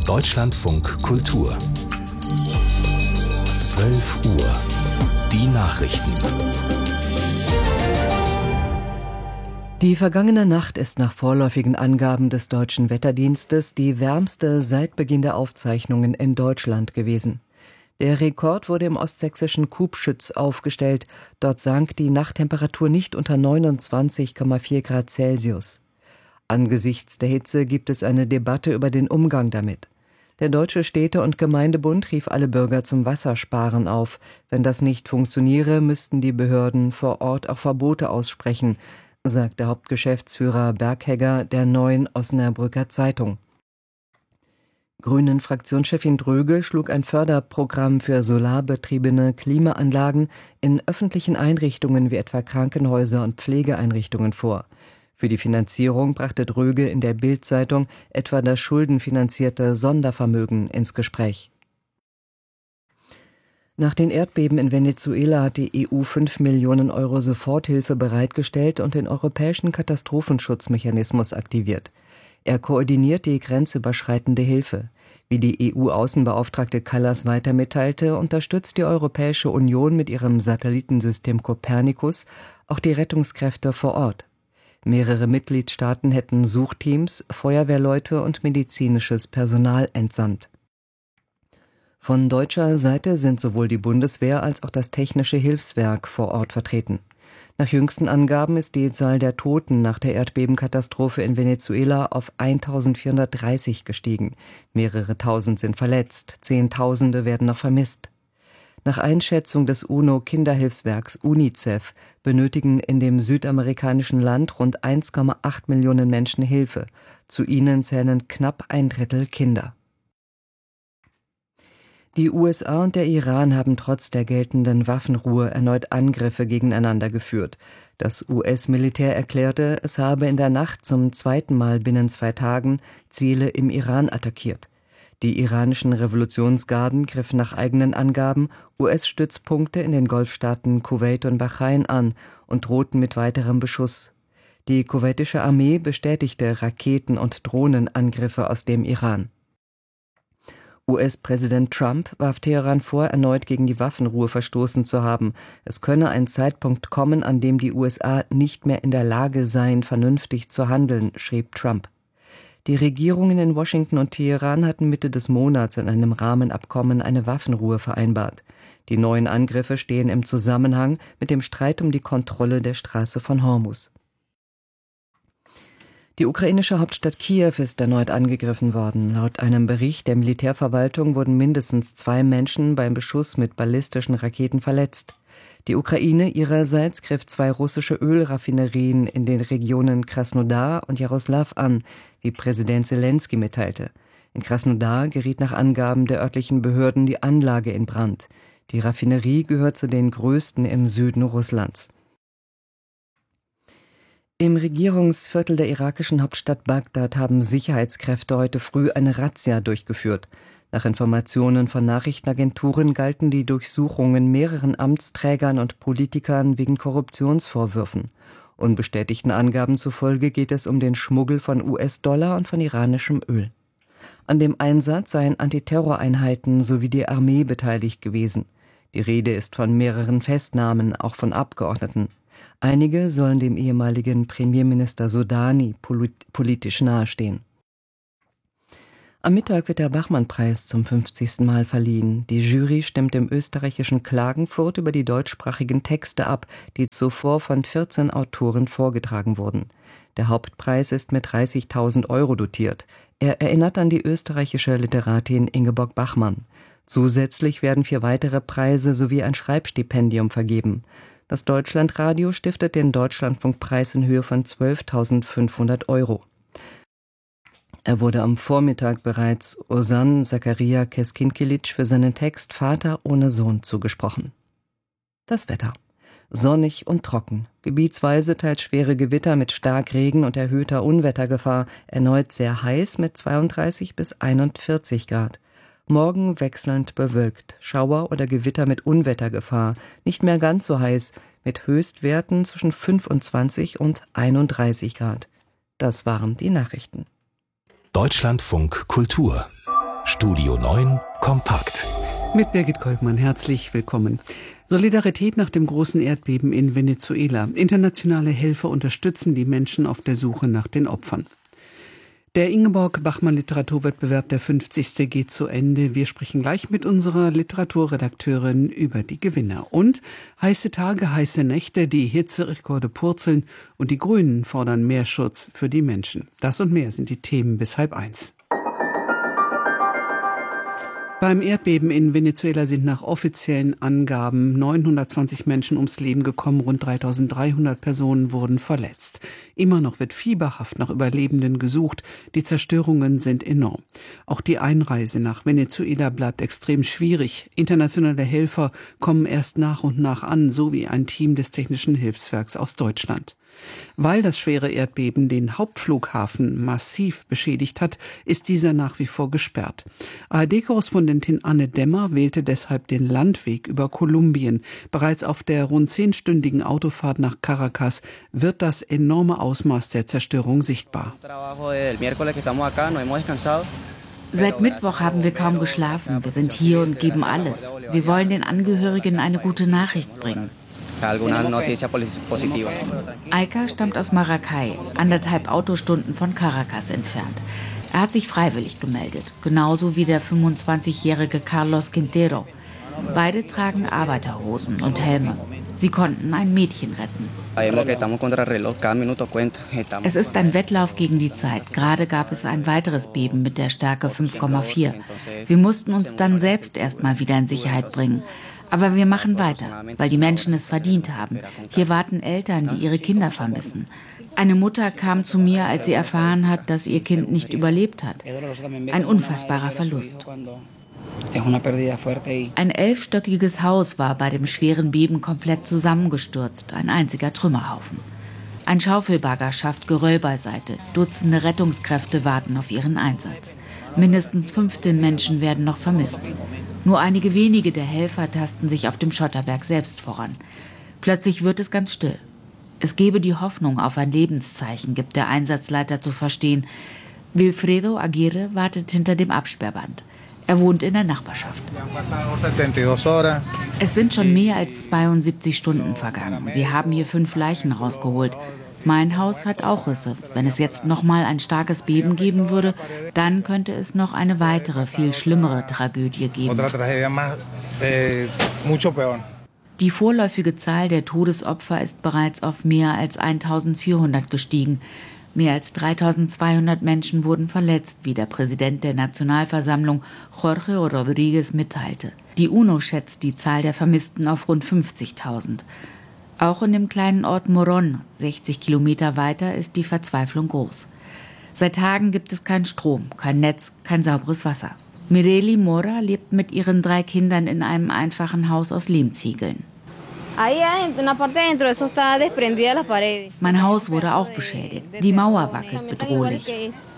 Deutschlandfunk Kultur 12 Uhr. Die Nachrichten. Die vergangene Nacht ist nach vorläufigen Angaben des Deutschen Wetterdienstes die wärmste seit Beginn der Aufzeichnungen in Deutschland gewesen. Der Rekord wurde im ostsächsischen Kubschütz aufgestellt. Dort sank die Nachttemperatur nicht unter 29,4 Grad Celsius. Angesichts der Hitze gibt es eine Debatte über den Umgang damit. Der Deutsche Städte- und Gemeindebund rief alle Bürger zum Wassersparen auf. Wenn das nicht funktioniere, müssten die Behörden vor Ort auch Verbote aussprechen, sagt der Hauptgeschäftsführer Berghegger der Neuen Osnabrücker Zeitung. Grünen-Fraktionschefin Dröge schlug ein Förderprogramm für solarbetriebene Klimaanlagen in öffentlichen Einrichtungen wie etwa Krankenhäuser und Pflegeeinrichtungen vor. Für die Finanzierung brachte Dröge in der Bild-Zeitung etwa das schuldenfinanzierte Sondervermögen ins Gespräch. Nach den Erdbeben in Venezuela hat die EU 5 Millionen Euro Soforthilfe bereitgestellt und den europäischen Katastrophenschutzmechanismus aktiviert. Er koordiniert die grenzüberschreitende Hilfe. Wie die EU-Außenbeauftragte Kallas weiter mitteilte, unterstützt die Europäische Union mit ihrem Satellitensystem Copernicus auch die Rettungskräfte vor Ort. Mehrere Mitgliedstaaten hätten Suchteams, Feuerwehrleute und medizinisches Personal entsandt. Von deutscher Seite sind sowohl die Bundeswehr als auch das Technische Hilfswerk vor Ort vertreten. Nach jüngsten Angaben ist die Zahl der Toten nach der Erdbebenkatastrophe in Venezuela auf 1430 gestiegen. Mehrere Tausend sind verletzt, Zehntausende werden noch vermisst. Nach Einschätzung des UNO-Kinderhilfswerks UNICEF benötigen in dem südamerikanischen Land rund 1,8 Millionen Menschen Hilfe. Zu ihnen zählen knapp ein Drittel Kinder. Die USA und der Iran haben trotz der geltenden Waffenruhe erneut Angriffe gegeneinander geführt. Das US-Militär erklärte, es habe in der Nacht zum zweiten Mal binnen 2 Tagen Ziele im Iran attackiert. Die iranischen Revolutionsgarden griffen nach eigenen Angaben US-Stützpunkte in den Golfstaaten Kuwait und Bahrain an und drohten mit weiterem Beschuss. Die kuwaitische Armee bestätigte Raketen- und Drohnenangriffe aus dem Iran. US-Präsident Trump warf Teheran vor, erneut gegen die Waffenruhe verstoßen zu haben. Es könne ein Zeitpunkt kommen, an dem die USA nicht mehr in der Lage seien, vernünftig zu handeln, schrieb Trump. Die Regierungen in Washington und Teheran hatten Mitte des Monats in einem Rahmenabkommen eine Waffenruhe vereinbart. Die neuen Angriffe stehen im Zusammenhang mit dem Streit um die Kontrolle der Straße von Hormuz. Die ukrainische Hauptstadt Kiew ist erneut angegriffen worden. Laut einem Bericht der Militärverwaltung wurden mindestens 2 Menschen beim Beschuss mit ballistischen Raketen verletzt. Die Ukraine ihrerseits griff 2 russische Ölraffinerien in den Regionen Krasnodar und Jaroslaw an, wie Präsident Selenskyj mitteilte. In Krasnodar geriet nach Angaben der örtlichen Behörden die Anlage in Brand. Die Raffinerie gehört zu den größten im Süden Russlands. Im Regierungsviertel der irakischen Hauptstadt Bagdad haben Sicherheitskräfte heute früh eine Razzia durchgeführt. Nach Informationen von Nachrichtenagenturen galten die Durchsuchungen mehreren Amtsträgern und Politikern wegen Korruptionsvorwürfen. Unbestätigten Angaben zufolge geht es um den Schmuggel von US-Dollar und von iranischem Öl. An dem Einsatz seien Antiterroreinheiten sowie die Armee beteiligt gewesen. Die Rede ist von mehreren Festnahmen, auch von Abgeordneten. Einige sollen dem ehemaligen Premierminister Sudani politisch nahestehen. Am Mittag wird der Bachmann-Preis zum 50. Mal verliehen. Die Jury stimmt im österreichischen Klagenfurt über die deutschsprachigen Texte ab, die zuvor von 14 Autoren vorgetragen wurden. Der Hauptpreis ist mit 30.000 Euro dotiert. Er erinnert an die österreichische Literatin Ingeborg Bachmann. Zusätzlich werden 4 weitere Preise sowie ein Schreibstipendium vergeben. Das Deutschlandradio stiftet den Deutschlandfunkpreis in Höhe von 12.500 Euro. Er wurde am Vormittag bereits Ozan Zakaria Keskinkilic für seinen Text Vater ohne Sohn zugesprochen. Das Wetter. Sonnig und trocken. Gebietsweise teils schwere Gewitter mit Starkregen und erhöhter Unwettergefahr. Erneut sehr heiß mit 32 bis 41 Grad. Morgen wechselnd bewölkt, Schauer oder Gewitter mit Unwettergefahr, nicht mehr ganz so heiß, mit Höchstwerten zwischen 25 und 31 Grad. Das waren die Nachrichten. Deutschlandfunk Kultur Studio 9 kompakt. Mit Birgit Kolkmann, herzlich willkommen. Solidarität nach dem großen Erdbeben in Venezuela. Internationale Helfer unterstützen die Menschen auf der Suche nach den Opfern. Der Ingeborg Bachmann Literaturwettbewerb, der 50. geht zu Ende. Wir sprechen gleich mit unserer Literaturredakteurin über die Gewinner. Und heiße Tage, heiße Nächte, die Hitzerekorde purzeln und die Grünen fordern mehr Schutz für die Menschen. Das und mehr sind die Themen bis 12:30. Beim Erdbeben in Venezuela sind nach offiziellen Angaben 920 Menschen ums Leben gekommen, rund 3.300 Personen wurden verletzt. Immer noch wird fieberhaft nach Überlebenden gesucht, die Zerstörungen sind enorm. Auch die Einreise nach Venezuela bleibt extrem schwierig. Internationale Helfer kommen erst nach und nach an, so wie ein Team des Technischen Hilfswerks aus Deutschland. Weil das schwere Erdbeben den Hauptflughafen massiv beschädigt hat, ist dieser nach wie vor gesperrt. ARD-Korrespondentin Anne Dämmer wählte deshalb den Landweg über Kolumbien. Bereits auf der rund 10-stündigen Autofahrt nach Caracas wird das enorme Ausmaß der Zerstörung sichtbar. Seit Mittwoch haben wir kaum geschlafen. Wir sind hier und geben alles. Wir wollen den Angehörigen eine gute Nachricht bringen. Aika stammt aus Maracay, 1,5 Autostunden von Caracas entfernt. Er hat sich freiwillig gemeldet, genauso wie der 25-jährige Carlos Quintero. Beide tragen Arbeiterhosen und Helme. Sie konnten ein Mädchen retten. Es ist ein Wettlauf gegen die Zeit. Gerade gab es ein weiteres Beben mit der Stärke 5,4. Wir mussten uns dann selbst erst mal wieder in Sicherheit bringen. Aber wir machen weiter, weil die Menschen es verdient haben. Hier warten Eltern, die ihre Kinder vermissen. Eine Mutter kam zu mir, als sie erfahren hat, dass ihr Kind nicht überlebt hat. Ein unfassbarer Verlust. Ein 11-stöckiges Haus war bei dem schweren Beben komplett zusammengestürzt, ein einziger Trümmerhaufen. Ein Schaufelbagger schafft Geröll beiseite. Dutzende Rettungskräfte warten auf ihren Einsatz. Mindestens 15 Menschen werden noch vermisst. Nur einige wenige der Helfer tasten sich auf dem Schotterberg selbst voran. Plötzlich wird es ganz still. Es gebe die Hoffnung auf ein Lebenszeichen, gibt der Einsatzleiter zu verstehen. Wilfredo Aguirre wartet hinter dem Absperrband. Er wohnt in der Nachbarschaft. Es sind schon mehr als 72 Stunden vergangen. Sie haben hier 5 Leichen rausgeholt. Mein Haus hat auch Risse. Wenn es jetzt noch mal ein starkes Beben geben würde, dann könnte es noch eine weitere, viel schlimmere Tragödie geben. Die vorläufige Zahl der Todesopfer ist bereits auf mehr als 1.400 gestiegen. Mehr als 3.200 Menschen wurden verletzt, wie der Präsident der Nationalversammlung Jorge Rodríguez mitteilte. Die UNO schätzt die Zahl der Vermissten auf rund 50.000. Auch in dem kleinen Ort Morón, 60 Kilometer weiter, ist die Verzweiflung groß. Seit Tagen gibt es keinen Strom, kein Netz, kein sauberes Wasser. Mireli Mora lebt mit ihren 3 Kindern in einem einfachen Haus aus Lehmziegeln. Mein Haus wurde auch beschädigt. Die Mauer wackelt bedrohlich.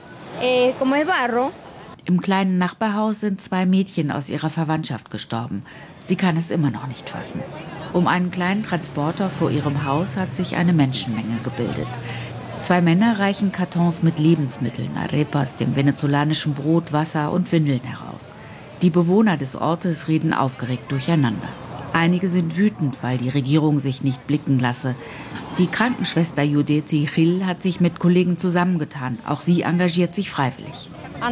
Im kleinen Nachbarhaus sind 2 Mädchen aus ihrer Verwandtschaft gestorben. Sie kann es immer noch nicht fassen. Um einen kleinen Transporter vor ihrem Haus hat sich eine Menschenmenge gebildet. 2 Männer reichen Kartons mit Lebensmitteln, Arepas, dem venezolanischen Brot, Wasser und Windeln heraus. Die Bewohner des Ortes reden aufgeregt durcheinander. Einige sind wütend, weil die Regierung sich nicht blicken lasse. Die Krankenschwester Judeci Gil hat sich mit Kollegen zusammengetan. Auch sie engagiert sich freiwillig.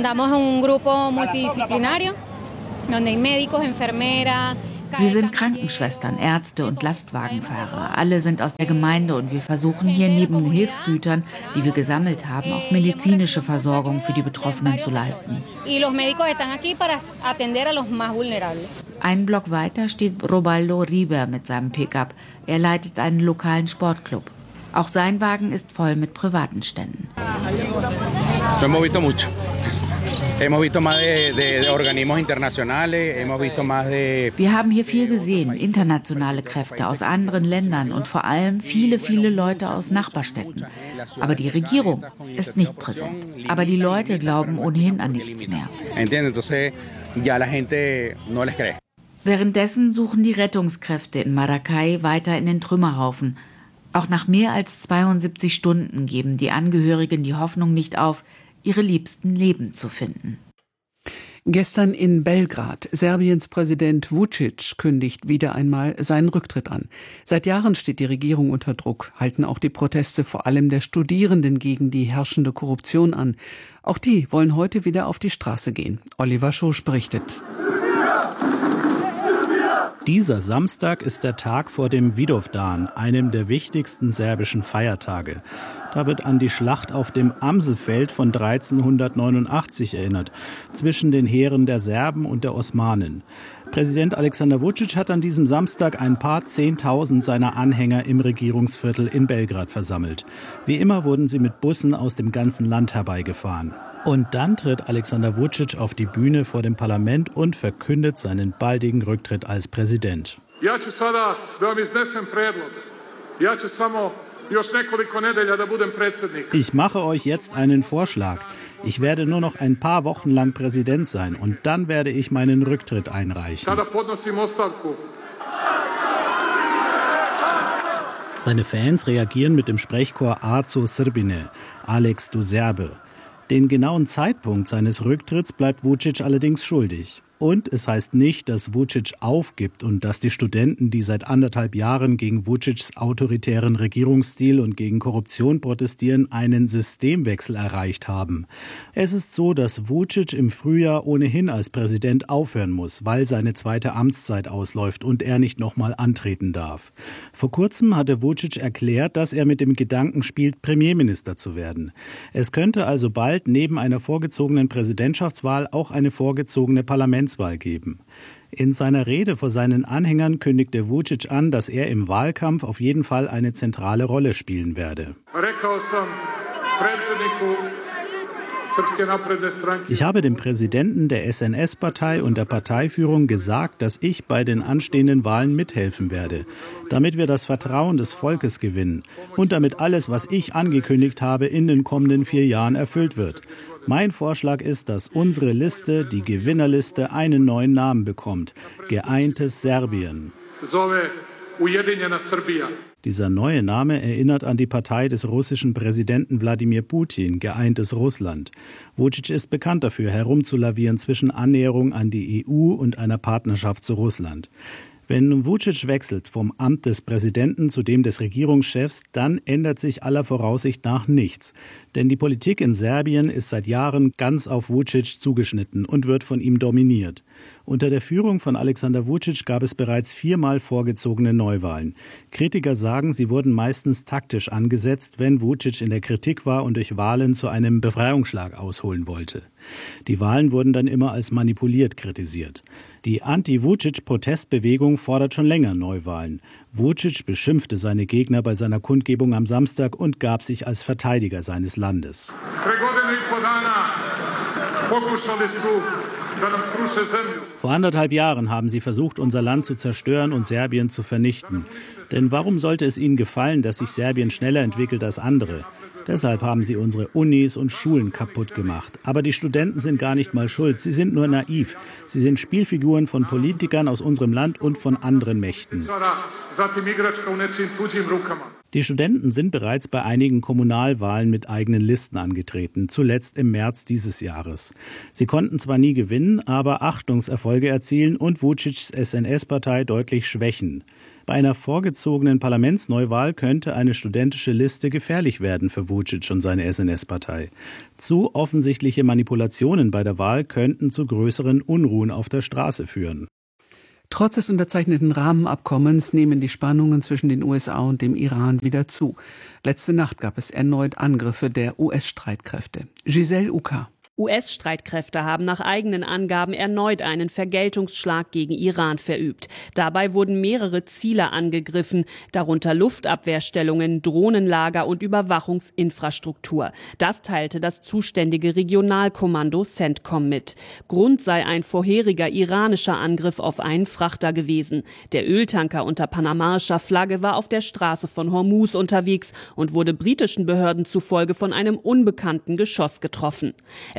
Wir sind Krankenschwestern, Ärzte und Lastwagenfahrer. Alle sind aus der Gemeinde und wir versuchen hier neben den Hilfsgütern, die wir gesammelt haben, auch medizinische Versorgung für die Betroffenen zu leisten. Einen Block weiter steht Robaldo Riber mit seinem Pickup. Er leitet einen lokalen Sportclub. Auch sein Wagen ist voll mit privaten Ständen. Wir haben hier viel gesehen, internationale Kräfte aus anderen Ländern und vor allem viele, viele Leute aus Nachbarstädten. Aber die Regierung ist nicht präsent. Aber die Leute glauben ohnehin an nichts mehr. Währenddessen suchen die Rettungskräfte in Maracay weiter in den Trümmerhaufen. Auch nach mehr als 72 Stunden geben die Angehörigen die Hoffnung nicht auf, ihre Liebsten lebend zu finden. Gestern in Belgrad. Serbiens Präsident Vučić kündigt wieder einmal seinen Rücktritt an. Seit Jahren steht die Regierung unter Druck, halten auch die Proteste vor allem der Studierenden gegen die herrschende Korruption an. Auch die wollen heute wieder auf die Straße gehen. Oliver Schosch berichtet. Dieser Samstag ist der Tag vor dem Vidovdan, einem der wichtigsten serbischen Feiertage. Da wird an die Schlacht auf dem Amselfeld von 1389 erinnert, zwischen den Heeren der Serben und der Osmanen. Präsident Aleksandar Vučić hat an diesem Samstag ein paar 10.000 seiner Anhänger im Regierungsviertel in Belgrad versammelt. Wie immer wurden sie mit Bussen aus dem ganzen Land herbeigefahren. Und dann tritt Aleksandar Vučić auf die Bühne vor dem Parlament und verkündet seinen baldigen Rücktritt als Präsident. Ich mache euch jetzt einen Vorschlag. Ich werde nur noch ein paar Wochen lang Präsident sein und dann werde ich meinen Rücktritt einreichen. Seine Fans reagieren mit dem Sprechchor Aco Srbine, Alex du Serbe. Den genauen Zeitpunkt seines Rücktritts bleibt Vučić allerdings schuldig. Und es heißt nicht, dass Vučić aufgibt und dass die Studenten, die seit 1,5 Jahren gegen Vučićs autoritären Regierungsstil und gegen Korruption protestieren, einen Systemwechsel erreicht haben. Es ist so, dass Vučić im Frühjahr ohnehin als Präsident aufhören muss, weil seine zweite Amtszeit ausläuft und er nicht nochmal antreten darf. Vor kurzem hatte Vučić erklärt, dass er mit dem Gedanken spielt, Premierminister zu werden. Es könnte also bald neben einer vorgezogenen Präsidentschaftswahl auch eine vorgezogene Parlamentswahl geben. In seiner Rede vor seinen Anhängern kündigte Vučić an, dass er im Wahlkampf auf jeden Fall eine zentrale Rolle spielen werde. Ich habe dem Präsidenten der SNS-Partei und der Parteiführung gesagt, dass ich bei den anstehenden Wahlen mithelfen werde, damit wir das Vertrauen des Volkes gewinnen und damit alles, was ich angekündigt habe, in den kommenden 4 Jahren erfüllt wird. Mein Vorschlag ist, dass unsere Liste, die Gewinnerliste, einen neuen Namen bekommt: Geeintes Serbien. Dieser neue Name erinnert an die Partei des russischen Präsidenten Wladimir Putin, Geeintes Russland. Vučić ist bekannt dafür, herumzulavieren zwischen Annäherung an die EU und einer Partnerschaft zu Russland. Wenn Vučić wechselt vom Amt des Präsidenten zu dem des Regierungschefs, dann ändert sich aller Voraussicht nach nichts. Denn die Politik in Serbien ist seit Jahren ganz auf Vučić zugeschnitten und wird von ihm dominiert. Unter der Führung von Aleksandar Vučić gab es bereits 4-mal vorgezogene Neuwahlen. Kritiker sagen, sie wurden meistens taktisch angesetzt, wenn Vučić in der Kritik war und durch Wahlen zu einem Befreiungsschlag ausholen wollte. Die Wahlen wurden dann immer als manipuliert kritisiert. Die Anti-Vučić-Protestbewegung fordert schon länger Neuwahlen. Vučić beschimpfte seine Gegner bei seiner Kundgebung am Samstag und gab sich als Verteidiger seines Landes. Vor 1,5 Jahren haben sie versucht, unser Land zu zerstören und Serbien zu vernichten. Denn warum sollte es ihnen gefallen, dass sich Serbien schneller entwickelt als andere? Deshalb haben sie unsere Unis und Schulen kaputt gemacht. Aber die Studenten sind gar nicht mal schuld. Sie sind nur naiv. Sie sind Spielfiguren von Politikern aus unserem Land und von anderen Mächten. Die Studenten sind bereits bei einigen Kommunalwahlen mit eigenen Listen angetreten, zuletzt im März dieses Jahres. Sie konnten zwar nie gewinnen, aber Achtungserfolge erzielen und Vučićs SNS-Partei deutlich schwächen. Bei einer vorgezogenen Parlamentsneuwahl könnte eine studentische Liste gefährlich werden für Vučić und seine SNS-Partei. Zu offensichtliche Manipulationen bei der Wahl könnten zu größeren Unruhen auf der Straße führen. Trotz des unterzeichneten Rahmenabkommens nehmen die Spannungen zwischen den USA und dem Iran wieder zu. Letzte Nacht gab es erneut Angriffe der US-Streitkräfte. Giselle Uka. US-Streitkräfte haben nach eigenen Angaben erneut einen Vergeltungsschlag gegen Iran verübt. Dabei wurden mehrere Ziele angegriffen, darunter Luftabwehrstellungen, Drohnenlager und Überwachungsinfrastruktur. Das teilte das zuständige Regionalkommando CENTCOM mit. Grund sei ein vorheriger iranischer Angriff auf einen Frachter gewesen. Der Öltanker unter panamaischer Flagge war auf der Straße von Hormuz unterwegs und wurde britischen Behörden zufolge von einem unbekannten Geschoss getroffen. Es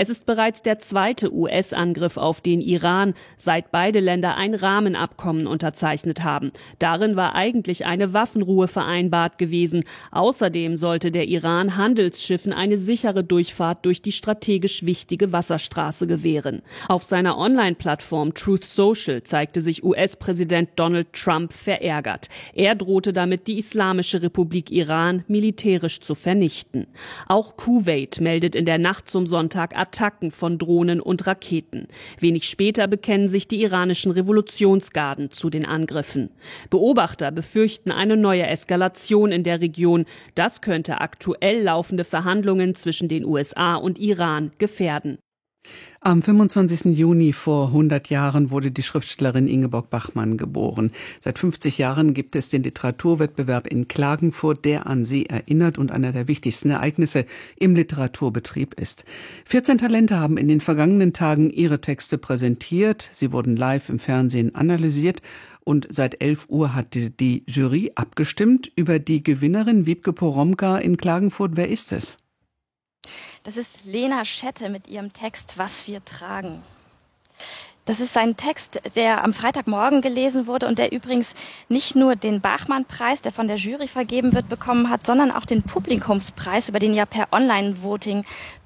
Es ist bereits der zweite US-Angriff auf den Iran, seit beide Länder ein Rahmenabkommen unterzeichnet haben. Darin war eigentlich eine Waffenruhe vereinbart gewesen. Außerdem sollte der Iran Handelsschiffen eine sichere Durchfahrt durch die strategisch wichtige Wasserstraße gewähren. Auf seiner Online-Plattform Truth Social zeigte sich US-Präsident Donald Trump verärgert. Er drohte damit, die Islamische Republik Iran militärisch zu vernichten. Auch Kuwait meldet in der Nacht zum Sonntag Attacken von Drohnen und Raketen. Wenig später bekennen sich die iranischen Revolutionsgarden zu den Angriffen. Beobachter befürchten eine neue Eskalation in der Region. Das könnte aktuell laufende Verhandlungen zwischen den USA und Iran gefährden. Am 25. Juni vor 100 Jahren wurde die Schriftstellerin Ingeborg Bachmann geboren. Seit 50 Jahren gibt es den Literaturwettbewerb in Klagenfurt, der an sie erinnert und einer der wichtigsten Ereignisse im Literaturbetrieb ist. 14 Talente haben in den vergangenen Tagen ihre Texte präsentiert. Sie wurden live im Fernsehen analysiert. Und seit 11 Uhr hat die Jury abgestimmt über die Gewinnerin Wiebke Poromka in Klagenfurt. Wer ist es? Das ist Lena Schette mit ihrem Text »Was wir tragen«. Das ist ein Text, der am Freitagmorgen gelesen wurde und der übrigens nicht nur den Bachmann-Preis, der von der Jury vergeben wird, bekommen hat, sondern auch den Publikumspreis, über den ja per Online-Voting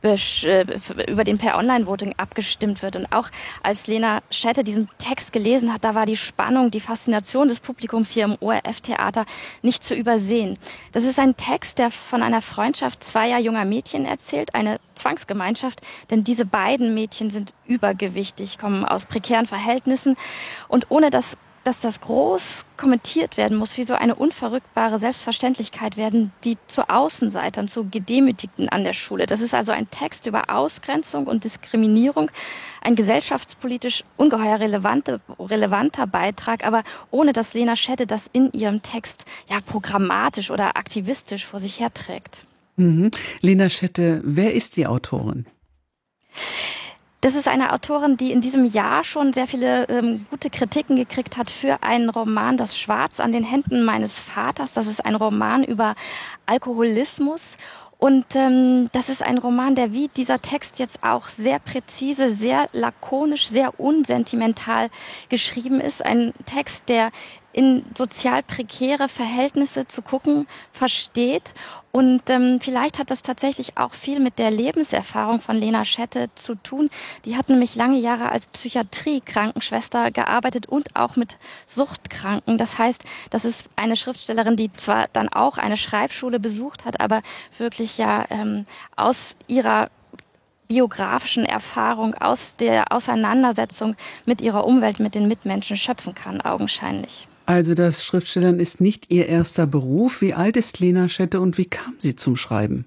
abgestimmt wird. Und auch als Lena Schette diesen Text gelesen hat, da war die Spannung, die Faszination des Publikums hier im ORF-Theater nicht zu übersehen. Das ist ein Text, der von einer Freundschaft zweier junger Mädchen erzählt, eine Zwangsgemeinschaft, denn diese beiden Mädchen sind übergewichtig, kommen aus prekären Verhältnissen und ohne dass das groß kommentiert werden muss, wie so eine unverrückbare Selbstverständlichkeit werden die zu Außenseitern, zu Gedemütigten an der Schule. Das ist also ein Text über Ausgrenzung und Diskriminierung, ein gesellschaftspolitisch ungeheuer relevanter Beitrag, aber ohne dass Lena Schette das in ihrem Text ja programmatisch oder aktivistisch vor sich herträgt. Lena Schette, wer ist die Autorin? Das ist eine Autorin, die in diesem Jahr schon sehr viele gute Kritiken gekriegt hat für einen Roman, Das Schwarz an den Händen meines Vaters. Das ist ein Roman über Alkoholismus. Und das ist ein Roman, der wie dieser Text jetzt auch sehr präzise, sehr lakonisch, sehr unsentimental geschrieben ist. Ein Text, der in sozial prekäre Verhältnisse zu gucken versteht. Und vielleicht hat das tatsächlich auch viel mit der Lebenserfahrung von Lena Schette zu tun. Die hat nämlich lange Jahre als Psychiatrie-Krankenschwester gearbeitet und auch mit Suchtkranken. Das heißt, das ist eine Schriftstellerin, die zwar dann auch eine Schreibschule besucht hat, aber wirklich ja aus ihrer biografischen Erfahrung, aus der Auseinandersetzung mit ihrer Umwelt, mit den Mitmenschen schöpfen kann, augenscheinlich. Also das Schriftstellern ist nicht ihr erster Beruf. Wie alt ist Lena Schette und wie kam sie zum Schreiben?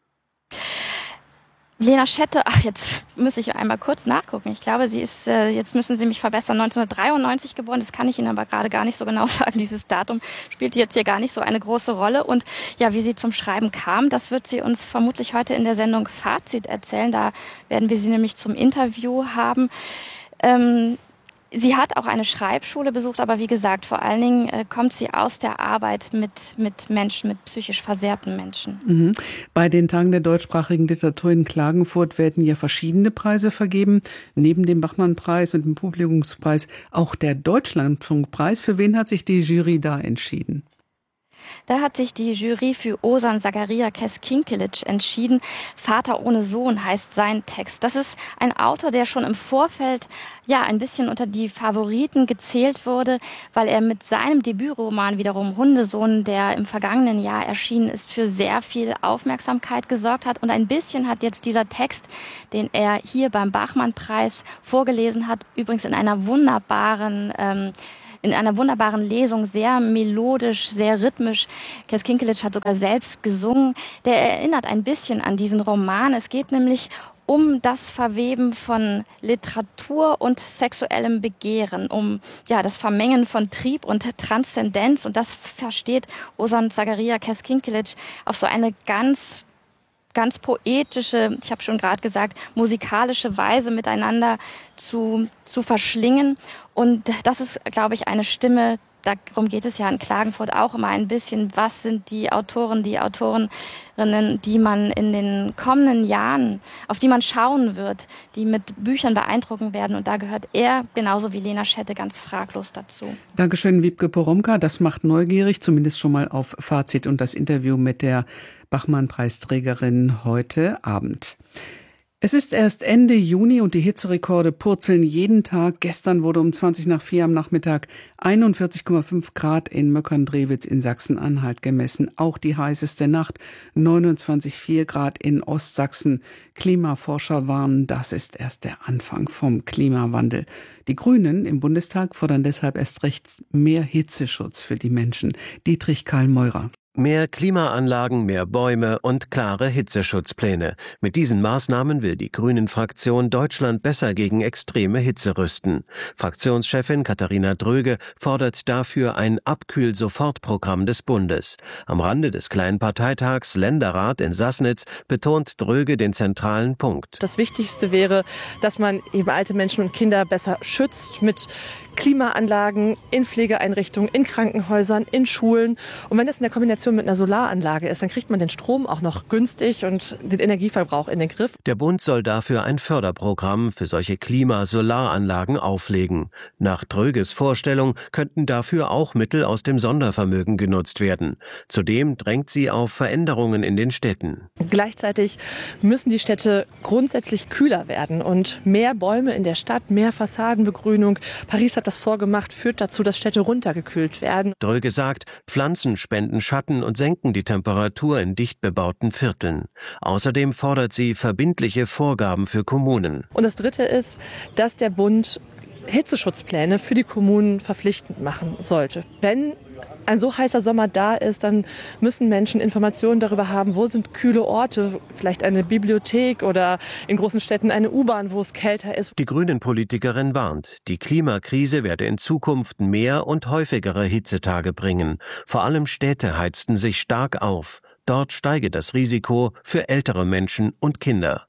Lena Schette, jetzt muss ich einmal kurz nachgucken. Ich glaube, sie ist, jetzt müssen Sie mich verbessern, 1993 geboren. Das kann ich Ihnen aber gerade gar nicht so genau sagen. Dieses Datum spielt jetzt hier gar nicht so eine große Rolle. Und ja, wie sie zum Schreiben kam, das wird sie uns vermutlich heute in der Sendung Fazit erzählen. Da werden wir sie nämlich zum Interview haben. Sie hat auch eine Schreibschule besucht, aber wie gesagt, vor allen Dingen kommt sie aus der Arbeit mit Menschen, mit psychisch versehrten Menschen. Bei den Tagen der deutschsprachigen Literatur in Klagenfurt werden ja verschiedene Preise vergeben. Neben dem Bachmann-Preis und dem Publikumspreis auch der Deutschlandfunkpreis. Für wen hat sich die Jury da entschieden? Da hat sich die Jury für Ozan Zakaria Keskinkelic entschieden. Vater ohne Sohn heißt sein Text. Das ist ein Autor, der schon im Vorfeld ja ein bisschen unter die Favoriten gezählt wurde, weil er mit seinem Debütroman wiederum Hundesohn, der im vergangenen Jahr erschienen ist, für sehr viel Aufmerksamkeit gesorgt hat. Und ein bisschen hat jetzt dieser Text, den er hier beim Bachmann-Preis vorgelesen hat, übrigens in einer wunderbaren Lesung, sehr melodisch, sehr rhythmisch. Keskinkelic hat sogar selbst gesungen. Der erinnert ein bisschen an diesen Roman. Es geht nämlich um das Verweben von Literatur und sexuellem Begehren, um ja das Vermengen von Trieb und Transzendenz. Und das versteht Ozan Zakaria Keskinkelic auf so eine ganz poetische, ich habe schon gerade gesagt, musikalische Weise miteinander zu verschlingen. Und das ist, glaube ich, eine Stimme, darum geht es ja in Klagenfurt auch immer ein bisschen, was sind die Autoren, die Autorinnen, die man in den kommenden Jahren, auf die man schauen wird, die mit Büchern beeindrucken werden. Und da gehört er, genauso wie Lena Schette, ganz fraglos dazu. Dankeschön, Wiebke Poromka. Das macht neugierig, zumindest schon mal auf Fazit und das Interview mit der Bachmann-Preisträgerin heute Abend. Es ist erst Ende Juni und die Hitzerekorde purzeln jeden Tag. Gestern wurde um 4:20 am Nachmittag 41,5 Grad in Möckern-Drewitz in Sachsen-Anhalt gemessen. Auch die heißeste Nacht, 29,4 Grad in Ostsachsen. Klimaforscher warnen, das ist erst der Anfang vom Klimawandel. Die Grünen im Bundestag fordern deshalb erst recht mehr Hitzeschutz für die Menschen. Dietrich Karl Meurer. Mehr Klimaanlagen, mehr Bäume und klare Hitzeschutzpläne. Mit diesen Maßnahmen will die Grünen-Fraktion Deutschland besser gegen extreme Hitze rüsten. Fraktionschefin Katharina Dröge fordert dafür ein Abkühl-Sofortprogramm des Bundes. Am Rande des kleinen Parteitags Länderrat in Sassnitz betont Dröge den zentralen Punkt. Das Wichtigste wäre, dass man eben alte Menschen und Kinder besser schützt mit Klimaanlagen in Pflegeeinrichtungen, in Krankenhäusern, in Schulen. Und wenn das in der Kombination mit einer Solaranlage ist, dann kriegt man den Strom auch noch günstig und den Energieverbrauch in den Griff. Der Bund soll dafür ein Förderprogramm für solche Klimasolaranlagen auflegen. Nach Dröges Vorstellung könnten dafür auch Mittel aus dem Sondervermögen genutzt werden. Zudem drängt sie auf Veränderungen in den Städten. Gleichzeitig müssen die Städte grundsätzlich kühler werden und mehr Bäume in der Stadt, mehr Fassadenbegrünung. Paris hat das vorgemacht, führt dazu, dass Städte runtergekühlt werden. Dröge sagt, Pflanzen spenden Schatten und senken die Temperatur in dicht bebauten Vierteln. Außerdem fordert sie verbindliche Vorgaben für Kommunen. Und das Dritte ist, dass der Bund Hitzeschutzpläne für die Kommunen verpflichtend machen sollte. Wenn ein so heißer Sommer da ist, dann müssen Menschen Informationen darüber haben, wo sind kühle Orte, vielleicht eine Bibliothek oder in großen Städten eine U-Bahn, wo es kälter ist. Die Grünen-Politikerin warnt, die Klimakrise werde in Zukunft mehr und häufigere Hitzetage bringen. Vor allem Städte heizten sich stark auf. Dort steige das Risiko für ältere Menschen und Kinder.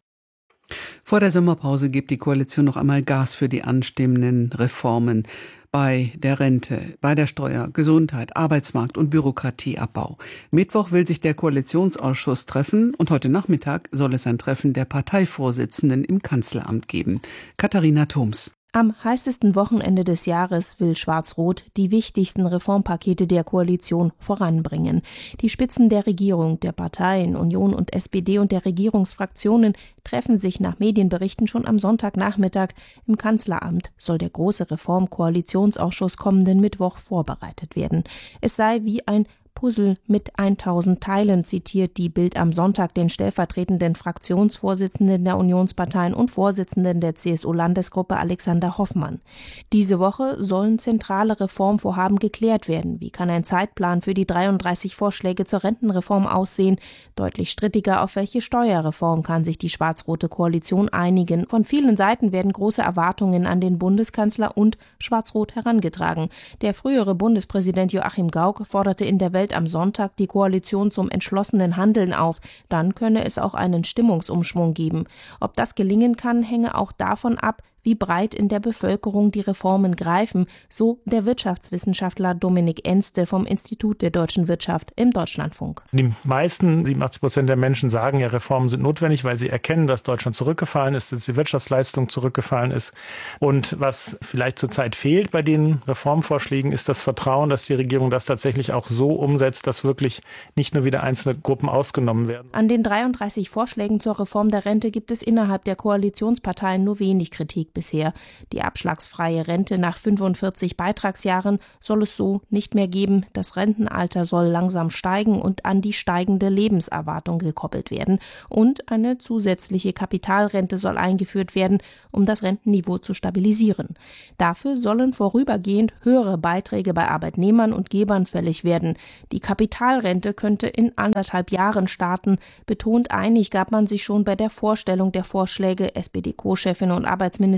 Vor der Sommerpause gibt die Koalition noch einmal Gas für die anstehenden Reformen bei der Rente, bei der Steuer, Gesundheit, Arbeitsmarkt und Bürokratieabbau. Mittwoch will sich der Koalitionsausschuss treffen und heute Nachmittag soll es ein Treffen der Parteivorsitzenden im Kanzleramt geben. Katharina Thoms. Am heißesten Wochenende des Jahres will Schwarz-Rot die wichtigsten Reformpakete der Koalition voranbringen. Die Spitzen der Regierung, der Parteien Union und SPD und der Regierungsfraktionen treffen sich nach Medienberichten schon am Sonntagnachmittag. Im Kanzleramt soll der große Reformkoalitionsausschuss kommenden Mittwoch vorbereitet werden. Es sei wie ein Puzzle mit 1000 Teilen, zitiert die Bild am Sonntag den stellvertretenden Fraktionsvorsitzenden der Unionsparteien und Vorsitzenden der CSU-Landesgruppe Alexander Hoffmann. Diese Woche sollen zentrale Reformvorhaben geklärt werden. Wie kann ein Zeitplan für die 33 Vorschläge zur Rentenreform aussehen? Deutlich strittiger, auf welche Steuerreform kann sich die schwarz-rote Koalition einigen? Von vielen Seiten werden große Erwartungen an den Bundeskanzler und Schwarz-Rot herangetragen. Der frühere Bundespräsident Joachim Gauck forderte in der Welt am Sonntag die Koalition zum entschlossenen Handeln auf. Dann könne es auch einen Stimmungsumschwung geben. Ob das gelingen kann, hänge auch davon ab, wie breit in der Bevölkerung die Reformen greifen, so der Wirtschaftswissenschaftler Dominik Enste vom Institut der deutschen Wirtschaft im Deutschlandfunk. Die meisten, 87% der Menschen sagen ja, Reformen sind notwendig, weil sie erkennen, dass Deutschland zurückgefallen ist, dass die Wirtschaftsleistung zurückgefallen ist. Und was vielleicht zurzeit fehlt bei den Reformvorschlägen, ist das Vertrauen, dass die Regierung das tatsächlich auch so umsetzt, dass wirklich nicht nur wieder einzelne Gruppen ausgenommen werden. An den 33 Vorschlägen zur Reform der Rente gibt es innerhalb der Koalitionsparteien nur wenig Kritik bisher. Die abschlagsfreie Rente nach 45 Beitragsjahren soll es so nicht mehr geben. Das Rentenalter soll langsam steigen und an die steigende Lebenserwartung gekoppelt werden. Und eine zusätzliche Kapitalrente soll eingeführt werden, um das Rentenniveau zu stabilisieren. Dafür sollen vorübergehend höhere Beiträge bei Arbeitnehmern und Gebern fällig werden. Die Kapitalrente könnte in 1,5 Jahren starten. Betont einig gab man sich schon bei der Vorstellung der Vorschläge SPD-Co-Chefin und Arbeitsministerin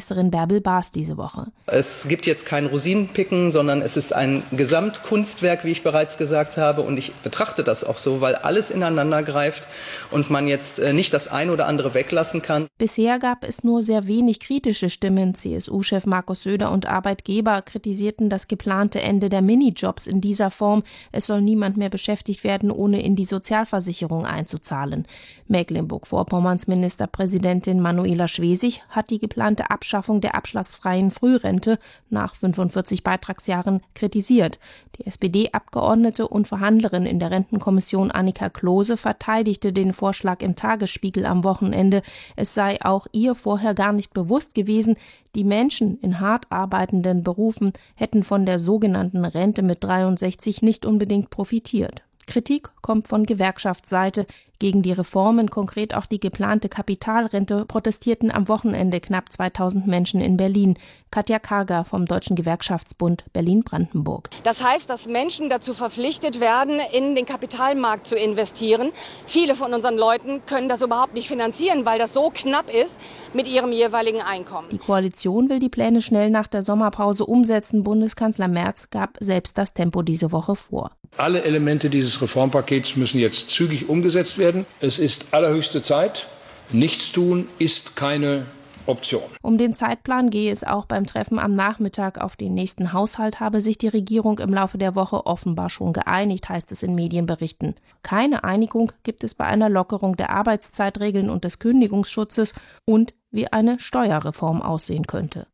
Kultusministerin Bärbel Baas diese Woche. Es gibt jetzt kein Rosinenpicken, sondern es ist ein Gesamtkunstwerk, wie ich bereits gesagt habe. Und ich betrachte das auch so, weil alles ineinander greift und man jetzt nicht das eine oder andere weglassen kann. Bisher gab es nur sehr wenig kritische Stimmen. CSU-Chef Markus Söder und Arbeitgeber kritisierten das geplante Ende der Minijobs in dieser Form. Es soll niemand mehr beschäftigt werden, ohne in die Sozialversicherung einzuzahlen. Mecklenburg-Vorpommerns Ministerpräsidentin Manuela Schwesig hat die geplante Abschaffung der abschlagsfreien Frührente nach 45 Beitragsjahren kritisiert. Die SPD-Abgeordnete und Verhandlerin in der Rentenkommission Annika Klose verteidigte den Vorschlag im Tagesspiegel am Wochenende. Es sei auch ihr vorher gar nicht bewusst gewesen, die Menschen in hart arbeitenden Berufen hätten von der sogenannten Rente mit 63 nicht unbedingt profitiert. Kritik kommt von Gewerkschaftsseite. Gegen die Reformen, konkret auch die geplante Kapitalrente, protestierten am Wochenende knapp 2000 Menschen in Berlin. Katja Karger vom Deutschen Gewerkschaftsbund Berlin-Brandenburg. Das heißt, dass Menschen dazu verpflichtet werden, in den Kapitalmarkt zu investieren. Viele von unseren Leuten können das überhaupt nicht finanzieren, weil das so knapp ist mit ihrem jeweiligen Einkommen. Die Koalition will die Pläne schnell nach der Sommerpause umsetzen. Bundeskanzler Merz gab selbst das Tempo diese Woche vor. Alle Elemente dieses Reformpakets müssen jetzt zügig umgesetzt werden. Es ist allerhöchste Zeit. Nichtstun ist keine Option. Um den Zeitplan gehe es auch beim Treffen am Nachmittag. Auf den nächsten Haushalt habe sich die Regierung im Laufe der Woche offenbar schon geeinigt, heißt es in Medienberichten. Keine Einigung gibt es bei einer Lockerung der Arbeitszeitregeln und des Kündigungsschutzes und wie eine Steuerreform aussehen könnte.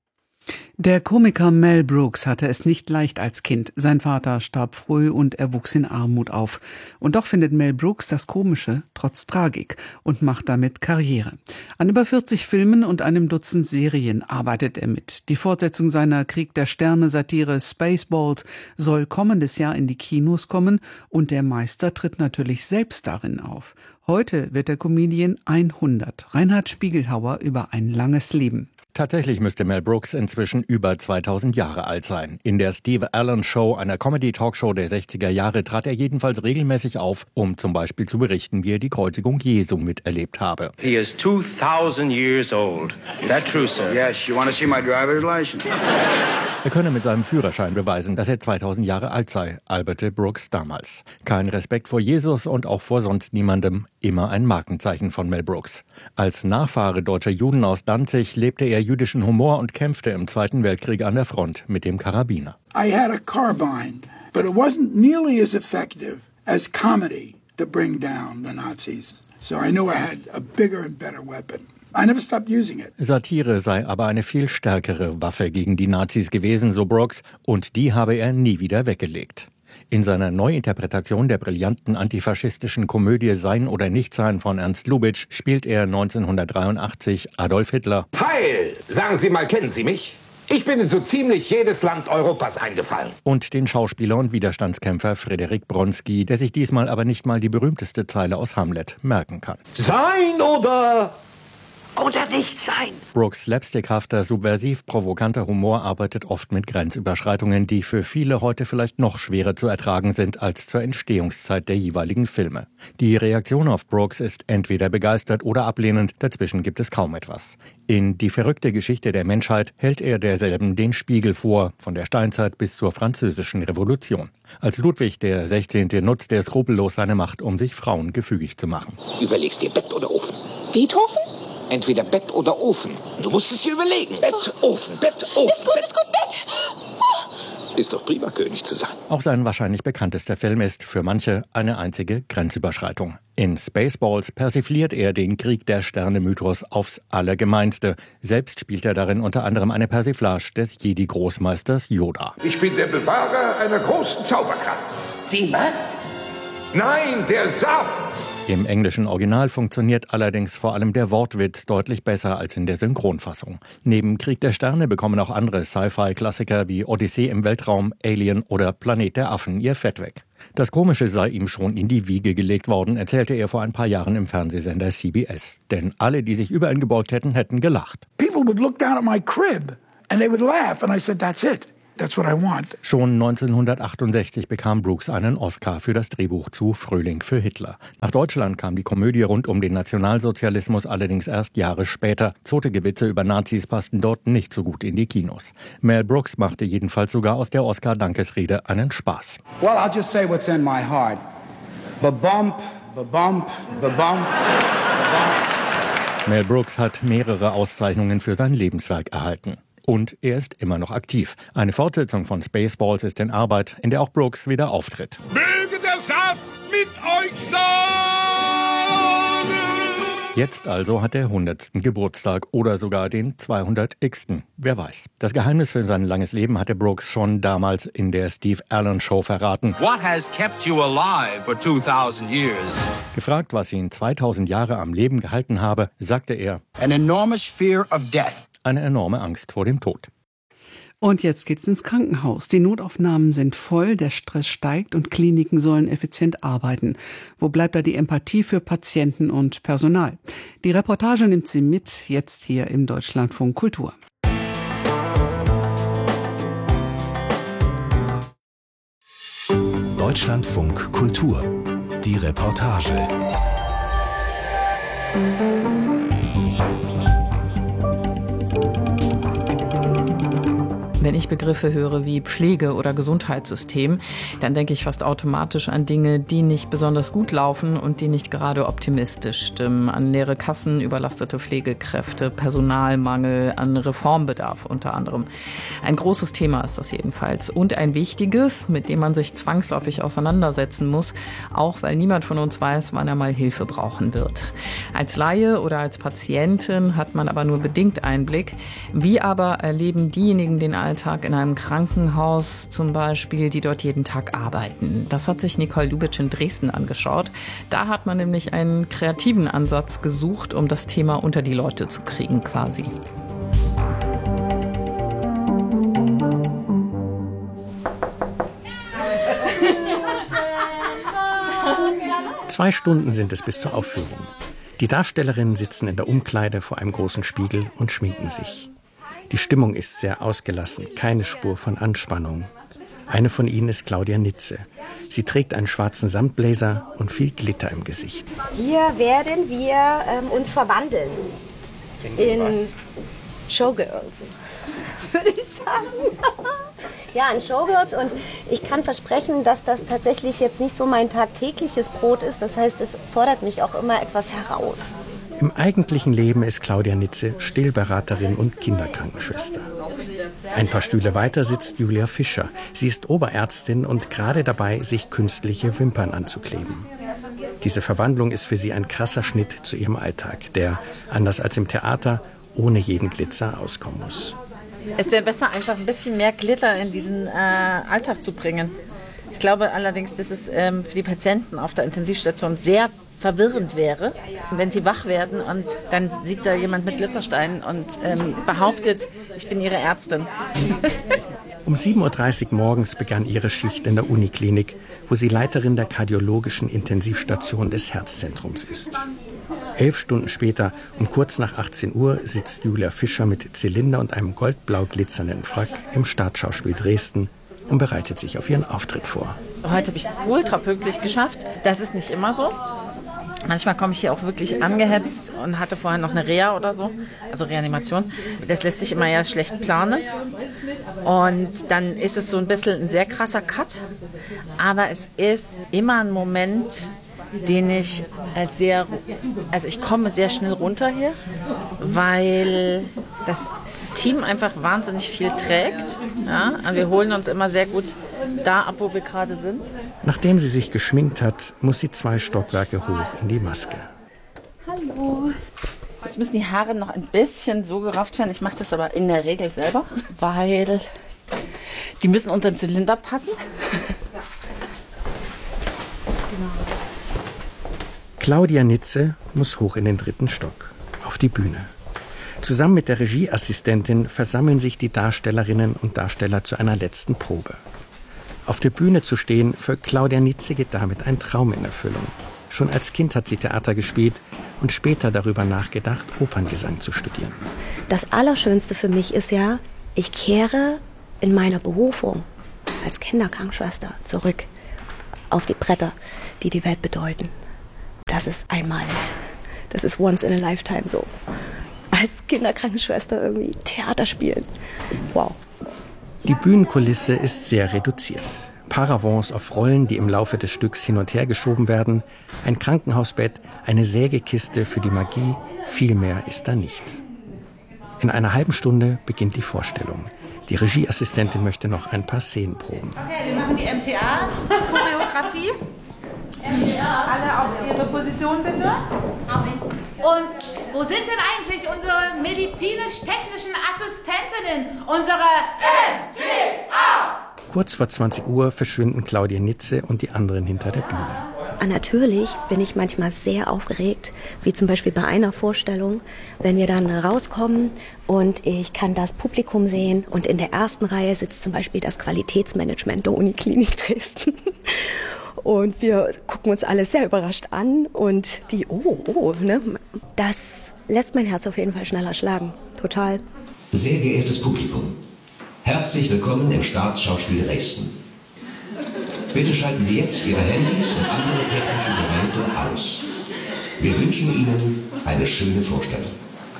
Der Komiker Mel Brooks hatte es nicht leicht als Kind. Sein Vater starb früh und er wuchs in Armut auf. Und doch findet Mel Brooks das Komische trotz Tragik und macht damit Karriere. An über 40 Filmen und einem Dutzend Serien arbeitet er mit. Die Fortsetzung seiner Krieg der Sterne-Satire Spaceballs soll kommendes Jahr in die Kinos kommen und der Meister tritt natürlich selbst darin auf. Heute wird der Comedian 100. Reinhard Spiegelhauer über ein langes Leben. Tatsächlich müsste Mel Brooks inzwischen über 2000 Jahre alt sein. In der Steve Allen Show, einer Comedy-Talkshow der 60er Jahre, trat er jedenfalls regelmäßig auf, um zum Beispiel zu berichten, wie er die Kreuzigung Jesu miterlebt habe. He is 2000 years old. Is that true, sir? Yes, you want to see my driver's license? Er könne mit seinem Führerschein beweisen, dass er 2000 Jahre alt sei, alberte Brooks damals. Kein Respekt vor Jesus und auch vor sonst niemandem, immer ein Markenzeichen von Mel Brooks. Als Nachfahre deutscher Juden aus Danzig lebte er jüdischen Humor und kämpfte im Zweiten Weltkrieg an der Front mit dem Karabiner. I had a carbine, but it wasn't nearly as effective as comedy to bring down the Nazis. So I knew I had a bigger and better weapon. I never stopped using it. Satire sei aber eine viel stärkere Waffe gegen die Nazis gewesen, so Brooks, und die habe er nie wieder weggelegt. In seiner Neuinterpretation der brillanten antifaschistischen Komödie Sein oder Nichtsein von Ernst Lubitsch spielt er 1983 Adolf Hitler. Heil! Sagen Sie mal, kennen Sie mich? Ich bin in so ziemlich jedes Land Europas eingefallen. Und den Schauspieler und Widerstandskämpfer Frederik Bronski, der sich diesmal aber nicht mal die berühmteste Zeile aus Hamlet merken kann. Sein oder nicht sein. Brooks slapstickhafter, subversiv provokanter Humor arbeitet oft mit Grenzüberschreitungen, die für viele heute vielleicht noch schwerer zu ertragen sind als zur Entstehungszeit der jeweiligen Filme. Die Reaktion auf Brooks ist entweder begeistert oder ablehnend, dazwischen gibt es kaum etwas. In Die verrückte Geschichte der Menschheit hält er derselben den Spiegel vor, von der Steinzeit bis zur Französischen Revolution. Als Ludwig der 16. nutzt er skrupellos seine Macht, um sich Frauen gefügig zu machen. Überlegst dir Bett oder Ofen? Beethoven? Entweder Bett oder Ofen. Du musst es dir überlegen. Bett, Ofen, Bett, Ofen. Ist gut, Bett. Ist doch prima, König zu sein. Auch sein wahrscheinlich bekanntester Film ist für manche eine einzige Grenzüberschreitung. In Spaceballs persifliert er den Krieg der Sterne-Mythos aufs Allergemeinste. Selbst spielt er darin unter anderem eine Persiflage des Jedi-Großmeisters Yoda. Ich bin der Bewahrer einer großen Zauberkraft. Die Macht? Nein, der Saft! Im englischen Original funktioniert allerdings vor allem der Wortwitz deutlich besser als in der Synchronfassung. Neben Krieg der Sterne bekommen auch andere Sci-Fi-Klassiker wie Odyssee im Weltraum, Alien oder Planet der Affen ihr Fett weg. Das Komische sei ihm schon in die Wiege gelegt worden, erzählte er vor ein paar Jahren im Fernsehsender CBS. Denn alle, die sich über ihn gebeugt hätten, hätten gelacht. People would look down at my crib and they would laugh and I said, that's it. That's what I want. Schon 1968 bekam Brooks einen Oscar für das Drehbuch zu Frühling für Hitler. Nach Deutschland kam die Komödie rund um den Nationalsozialismus allerdings erst Jahre später. Zotige Witze über Nazis passten dort nicht so gut in die Kinos. Mel Brooks machte jedenfalls sogar aus der Oscar-Dankesrede einen Spaß. Well, I'll just say what's in my heart. Ba-bump, ba-bump, ba-bump, ba-bump. Mel Brooks hat mehrere Auszeichnungen für sein Lebenswerk erhalten. Und er ist immer noch aktiv. Eine Fortsetzung von Spaceballs ist in Arbeit, in der auch Brooks wieder auftritt. Möge der Saft mit euch sein! Jetzt also hat er 100. Geburtstag oder sogar den 200. Wer weiß. Das Geheimnis für sein langes Leben hatte Brooks schon damals in der Steve Allen Show verraten. What has kept you alive for 2000 years? Gefragt, was ihn 2000 Jahre am Leben gehalten habe, sagte er: An enormous fear of death. Eine enorme Angst vor dem Tod. Und jetzt geht's ins Krankenhaus. Die Notaufnahmen sind voll, der Stress steigt und Kliniken sollen effizient arbeiten. Wo bleibt da die Empathie für Patienten und Personal? Die Reportage nimmt Sie mit, jetzt hier im Deutschlandfunk Kultur. Deutschlandfunk Kultur. Die Reportage. Wenn ich Begriffe höre wie Pflege oder Gesundheitssystem, dann denke ich fast automatisch an Dinge, die nicht besonders gut laufen und die nicht gerade optimistisch stimmen. An leere Kassen, überlastete Pflegekräfte, Personalmangel, an Reformbedarf unter anderem. Ein großes Thema ist das jedenfalls und ein wichtiges, mit dem man sich zwangsläufig auseinandersetzen muss, auch weil niemand von uns weiß, wann er mal Hilfe brauchen wird. Als Laie oder als Patientin hat man aber nur bedingt Einblick. Wie aber erleben diejenigen den Alltag in einem Krankenhaus zum Beispiel, die dort jeden Tag arbeiten? Das hat sich Nicole Lubitsch in Dresden angeschaut. Da hat man nämlich einen kreativen Ansatz gesucht, um das Thema unter die Leute zu kriegen quasi. Zwei Stunden sind es bis zur Aufführung. Die Darstellerinnen sitzen in der Umkleide vor einem großen Spiegel und schminken sich. Die Stimmung ist sehr ausgelassen, keine Spur von Anspannung. Eine von ihnen ist Claudia Nitze. Sie trägt einen schwarzen Samtblazer und viel Glitter im Gesicht. Hier werden wir uns verwandeln in Showgirls, würde ich sagen. Ja, in Showgirls, und ich kann versprechen, dass das tatsächlich jetzt nicht so mein tagtägliches Brot ist. Das heißt, es fordert mich auch immer etwas heraus. Im eigentlichen Leben ist Claudia Nitze Stillberaterin und Kinderkrankenschwester. Ein paar Stühle weiter sitzt Julia Fischer. Sie ist Oberärztin und gerade dabei, sich künstliche Wimpern anzukleben. Diese Verwandlung ist für sie ein krasser Schnitt zu ihrem Alltag, der, anders als im Theater, ohne jeden Glitzer auskommen muss. Es wäre besser, einfach ein bisschen mehr Glitter in diesen Alltag zu bringen. Ich glaube allerdings, dass es für die Patienten auf der Intensivstation sehr verwirrend wäre, wenn sie wach werden und dann sieht da jemand mit Glitzersteinen und behauptet, ich bin ihre Ärztin. Um 7.30 Uhr morgens begann ihre Schicht in der Uniklinik, wo sie Leiterin der kardiologischen Intensivstation des Herzzentrums ist. 11 Stunden später, um kurz nach 18 Uhr, sitzt Julia Fischer mit Zylinder und einem goldblau glitzernden Frack im Staatsschauspiel Dresden und bereitet sich auf ihren Auftritt vor. Heute habe ich es ultra pünktlich geschafft. Das ist nicht immer so. Manchmal komme ich hier auch wirklich angehetzt und hatte vorher noch eine Reha oder so, also Reanimation. Das lässt sich immer ja schlecht planen. Und dann ist es so ein bisschen ein sehr krasser Cut. Aber es ist immer ein Moment, den ich also ich komme sehr schnell runter hier, weil das Team einfach wahnsinnig viel trägt. Ja? Und wir holen uns immer sehr gut da ab, wo wir gerade sind. Nachdem sie sich geschminkt hat, muss sie 2 Stockwerke hoch in die Maske. Hallo. Jetzt müssen die Haare noch ein bisschen so gerafft werden. Ich mache das aber in der Regel selber, weil die müssen unter den Zylinder passen. Claudia Nitze muss hoch in den 3. Stock, auf die Bühne. Zusammen mit der Regieassistentin versammeln sich die Darstellerinnen und Darsteller zu einer letzten Probe. Auf der Bühne zu stehen, für Claudia Nitze geht damit ein Traum in Erfüllung. Schon als Kind hat sie Theater gespielt und später darüber nachgedacht, Operngesang zu studieren. Das Allerschönste für mich ist ja, ich kehre in meiner Berufung als Kinderkrankenschwester zurück auf die Bretter, die die Welt bedeuten. Das ist einmalig. Das ist once in a lifetime so. Als Kinderkrankenschwester irgendwie Theater spielen. Wow. Die Bühnenkulisse ist sehr reduziert. Paravents auf Rollen, die im Laufe des Stücks hin und her geschoben werden, ein Krankenhausbett, eine Sägekiste für die Magie, viel mehr ist da nicht. In einer halben Stunde beginnt die Vorstellung. Die Regieassistentin möchte noch ein paar Szenen proben. Okay, wir machen die MTA-Choreografie. Alle auf ihre Position bitte. Und wo sind denn eigentlich unsere medizinisch-technischen Assistentinnen, unsere MTA? Kurz vor 20 Uhr verschwinden Claudia Nitze und die anderen hinter der Bühne. Natürlich bin ich manchmal sehr aufgeregt, wie zum Beispiel bei einer Vorstellung, wenn wir dann rauskommen und ich kann das Publikum sehen und in der ersten Reihe sitzt zum Beispiel das Qualitätsmanagement der Uniklinik Dresden. Und wir gucken uns alle sehr überrascht an und die, ne? Das lässt mein Herz auf jeden Fall schneller schlagen. Total. Sehr geehrtes Publikum, herzlich willkommen im Staatsschauspiel Dresden. Bitte schalten Sie jetzt Ihre Handys und andere technische Geräte aus. Wir wünschen Ihnen eine schöne Vorstellung.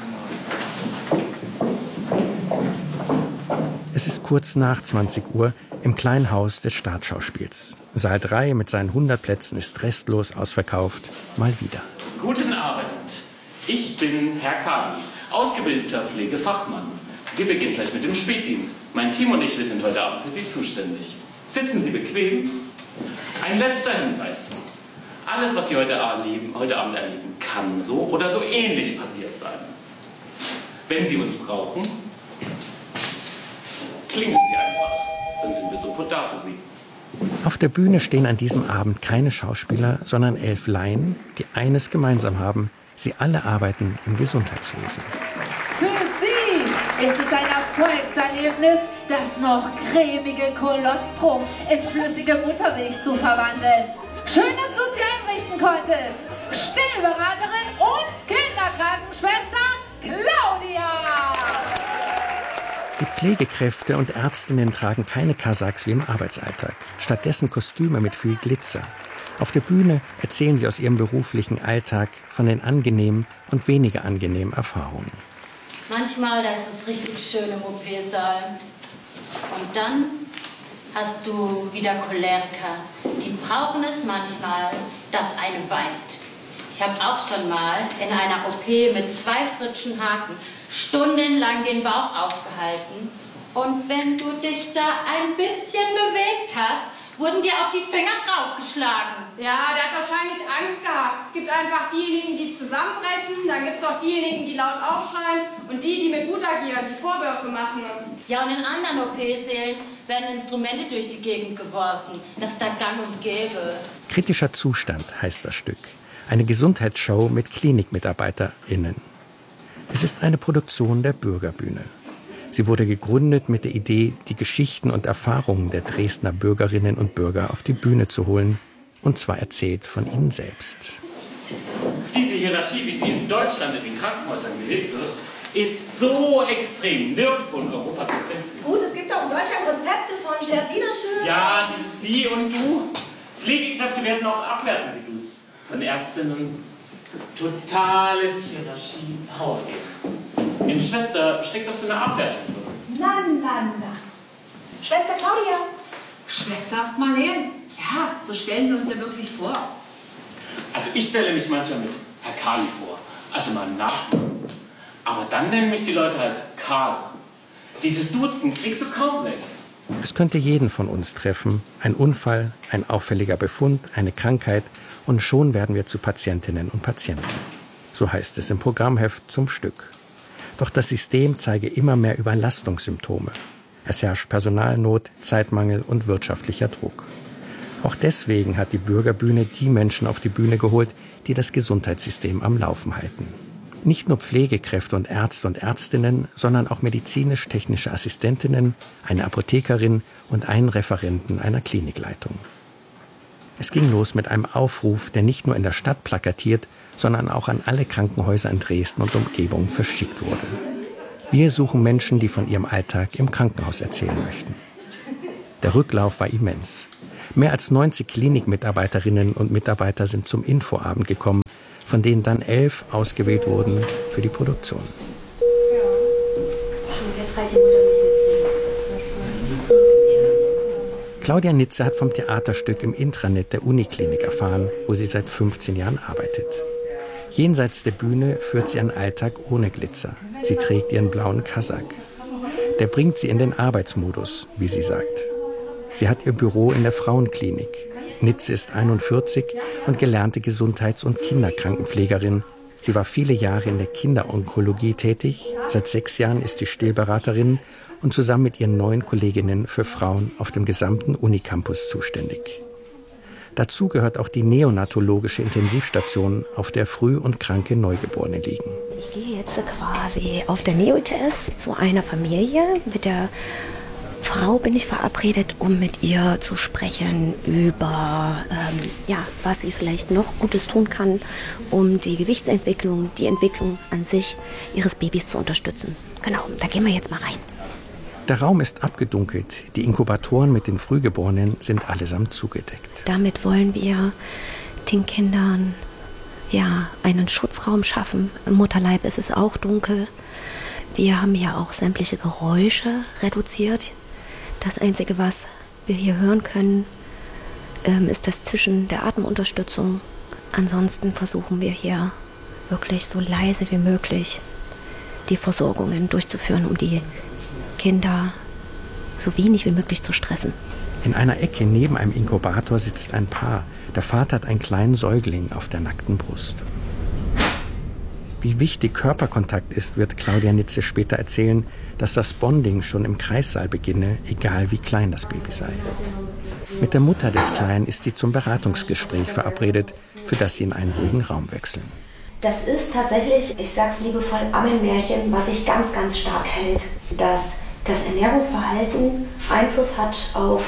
Es ist kurz nach 20 Uhr im kleinen Haus des Staatsschauspiels. Saal 3 mit seinen 100 Plätzen ist restlos ausverkauft. Mal wieder. Guten Abend. Ich bin Herr Kahn, ausgebildeter Pflegefachmann. Wir beginnen gleich mit dem Spätdienst. Mein Team und ich, wir sind heute Abend für Sie zuständig. Sitzen Sie bequem. Ein letzter Hinweis. Alles, was Sie heute Abend erleben, kann so oder so ähnlich passiert sein. Wenn Sie uns brauchen, klingeln Sie einfach. Dann sind wir sofort da für Sie. Auf der Bühne stehen an diesem Abend keine Schauspieler, sondern 11 Laien, die eines gemeinsam haben. Sie alle arbeiten im Gesundheitswesen. Für Sie ist es ein Erfolgserlebnis, das noch cremige Kolostrum in flüssige Muttermilch zu verwandeln. Schön, dass du es dir einrichten konntest. Stillberaterin und Kinderkrankenschwester Claudia! Die Pflegekräfte und Ärztinnen tragen keine Kasachs wie im Arbeitsalltag. Stattdessen Kostüme mit viel Glitzer. Auf der Bühne erzählen sie aus ihrem beruflichen Alltag von den angenehmen und weniger angenehmen Erfahrungen. Manchmal ist es richtig schön im OP-Saal. Und dann hast du wieder Choleriker. Die brauchen es manchmal, dass eine weint. Ich habe auch schon mal in einer OP mit 2 fritschen Haken stundenlang den Bauch aufgehalten. Und wenn du dich da ein bisschen bewegt hast, wurden dir auf die Finger draufgeschlagen. Ja, der hat wahrscheinlich Angst gehabt. Es gibt einfach diejenigen, die zusammenbrechen, dann gibt es auch diejenigen, die laut aufschreien und die mit gut agieren, die Vorwürfe machen. Ja, und in anderen OP-Sälen werden Instrumente durch die Gegend geworfen. Das ist da gang und gäbe. Kritischer Zustand heißt das Stück. Eine Gesundheitsshow mit KlinikmitarbeiterInnen. Es ist eine Produktion der Bürgerbühne. Sie wurde gegründet mit der Idee, die Geschichten und Erfahrungen der Dresdner Bürgerinnen und Bürger auf die Bühne zu holen, und zwar erzählt von ihnen selbst. Diese Hierarchie, wie sie in Deutschland in den Krankenhäusern gelebt wird, ist so extrem nirgendwo in Europa zu finden. Gut, es gibt auch in Deutschland Konzepte von Gerd Wienerschön. Ja, dieses Sie und Du. Pflegekräfte werden auch abwertend geduzt. Von Ärztinnen totales Hierarchie, Power. In Schwester steckt doch so eine Abwertung drin. Na. Schwester Claudia. Schwester Marlene. Ja, so stellen wir uns ja wirklich vor. Also ich stelle mich manchmal mit Herr Kali vor, also meinem Nachnamen. Aber dann nennen mich die Leute halt Karl. Dieses Duzen kriegst du kaum weg. Es könnte jeden von uns treffen. Ein Unfall, ein auffälliger Befund, eine Krankheit. Und schon werden wir zu Patientinnen und Patienten. So heißt es im Programmheft zum Stück. Doch das System zeige immer mehr Überlastungssymptome. Es herrscht Personalnot, Zeitmangel und wirtschaftlicher Druck. Auch deswegen hat die Bürgerbühne die Menschen auf die Bühne geholt, die das Gesundheitssystem am Laufen halten. Nicht nur Pflegekräfte und Ärzte und Ärztinnen, sondern auch medizinisch-technische Assistentinnen, eine Apothekerin und einen Referenten einer Klinikleitung. Es ging los mit einem Aufruf, der nicht nur in der Stadt plakatiert, sondern auch an alle Krankenhäuser in Dresden und Umgebung verschickt wurde. Wir suchen Menschen, die von ihrem Alltag im Krankenhaus erzählen möchten. Der Rücklauf war immens. Mehr als 90 Klinikmitarbeiterinnen und Mitarbeiter sind zum Infoabend gekommen, von denen dann 11 ausgewählt wurden für die Produktion. Claudia Nitze hat vom Theaterstück im Intranet der Uniklinik erfahren, wo sie seit 15 Jahren arbeitet. Jenseits der Bühne führt sie einen Alltag ohne Glitzer. Sie trägt ihren blauen Kasak. Der bringt sie in den Arbeitsmodus, wie sie sagt. Sie hat ihr Büro in der Frauenklinik. Nitze ist 41 und gelernte Gesundheits- und Kinderkrankenpflegerin. Sie war viele Jahre in der Kinderonkologie tätig. Seit 6 Jahren ist sie Stillberaterin und zusammen mit ihren 9 Kolleginnen für Frauen auf dem gesamten Unicampus zuständig. Dazu gehört auch die neonatologische Intensivstation, auf der früh und kranke Neugeborene liegen. Ich gehe jetzt quasi auf der Neo-ITS zu einer Familie. Mit der Frau bin ich verabredet, um mit ihr zu sprechen über, was sie vielleicht noch Gutes tun kann, um die Gewichtsentwicklung, die Entwicklung an sich ihres Babys zu unterstützen. Genau, da gehen wir jetzt mal rein. Der Raum ist abgedunkelt. Die Inkubatoren mit den Frühgeborenen sind allesamt zugedeckt. Damit wollen wir den Kindern einen Schutzraum schaffen. Im Mutterleib ist es auch dunkel. Wir haben hier auch sämtliche Geräusche reduziert. Das Einzige, was wir hier hören können, ist das Zischen der Atemunterstützung. Ansonsten versuchen wir hier wirklich so leise wie möglich die Versorgungen durchzuführen, um die Kinder so wenig wie möglich zu stressen. In einer Ecke neben einem Inkubator sitzt ein Paar. Der Vater hat einen kleinen Säugling auf der nackten Brust. Wie wichtig Körperkontakt ist, wird Claudia Nitze später erzählen, dass das Bonding schon im Kreissaal beginne, egal wie klein das Baby sei. Mit der Mutter des Kleinen ist sie zum Beratungsgespräch verabredet, für das sie in einen ruhigen Raum wechseln. Das ist tatsächlich, ich sag's liebevoll, Ammenmärchen, was sich ganz, ganz stark hält. Dass das Ernährungsverhalten Einfluss hat auf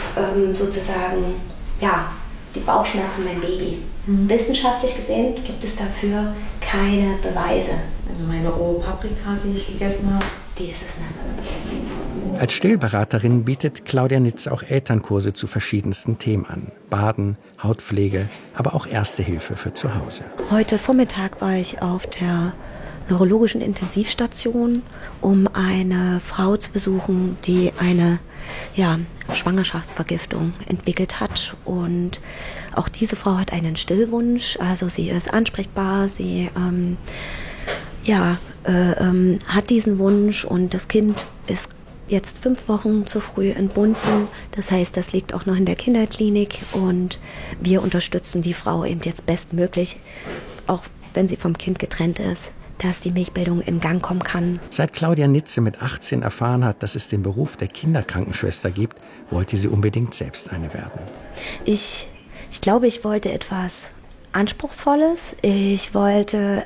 die Bauchschmerzen beim Baby. Wissenschaftlich gesehen gibt es dafür keine Beweise. Also meine rohe Paprika, die ich gegessen habe, die ist es nicht. Als Stillberaterin bietet Claudia Nitze auch Elternkurse zu verschiedensten Themen an. Baden, Hautpflege, aber auch Erste Hilfe für zu Hause. Heute Vormittag war ich auf der neurologischen Intensivstation, um eine Frau zu besuchen, die eine Schwangerschaftsvergiftung entwickelt hat. Und auch diese Frau hat einen Stillwunsch, also sie ist ansprechbar, sie hat diesen Wunsch und das Kind ist jetzt 5 Wochen zu früh entbunden. Das heißt, das liegt auch noch in der Kinderklinik und wir unterstützen die Frau eben jetzt bestmöglich, auch wenn sie vom Kind getrennt ist, dass die Milchbildung in Gang kommen kann. Seit Claudia Nitze mit 18 erfahren hat, dass es den Beruf der Kinderkrankenschwester gibt, wollte sie unbedingt selbst eine werden. Ich glaube, ich wollte etwas Anspruchsvolles. Ich wollte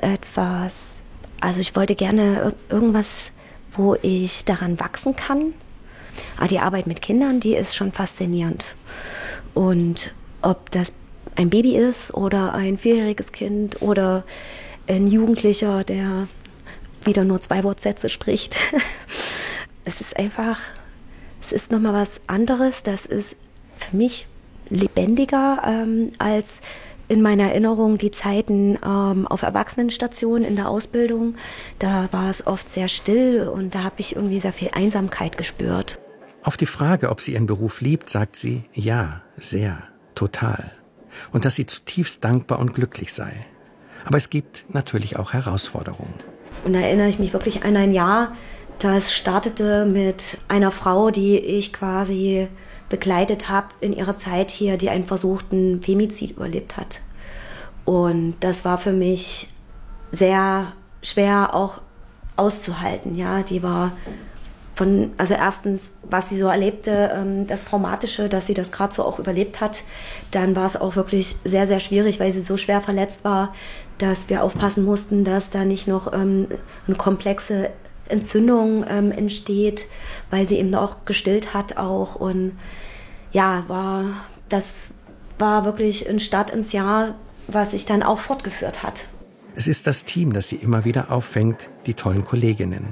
gerne irgendwas, wo ich daran wachsen kann. Aber die Arbeit mit Kindern, die ist schon faszinierend. Und ob das ein Baby ist oder ein 4-jähriges Kind oder ein Jugendlicher, der wieder nur 2 Wortsätze spricht. Es ist nochmal was anderes. Das ist für mich lebendiger als in meiner Erinnerung die Zeiten auf Erwachsenenstationen in der Ausbildung. Da war es oft sehr still und da habe ich irgendwie sehr viel Einsamkeit gespürt. Auf die Frage, ob sie ihren Beruf liebt, sagt sie, ja, sehr, total. Und dass sie zutiefst dankbar und glücklich sei. Aber es gibt natürlich auch Herausforderungen. Und da erinnere ich mich wirklich an ein Jahr, das startete mit einer Frau, die ich quasi begleitet habe in ihrer Zeit hier, die einen versuchten Femizid überlebt hat. Und das war für mich sehr schwer auch auszuhalten. Ja, die war erstens, was sie so erlebte, das Traumatische, dass sie das gerade so auch überlebt hat. Dann war es auch wirklich sehr, sehr schwierig, weil sie so schwer verletzt war, dass wir aufpassen mussten, dass da nicht noch eine komplexe Entzündung entsteht, weil sie eben auch gestillt hat auch. Und ja, das war wirklich ein Start ins Jahr, was sich dann auch fortgeführt hat. Es ist das Team, das sie immer wieder auffängt, die tollen Kolleginnen.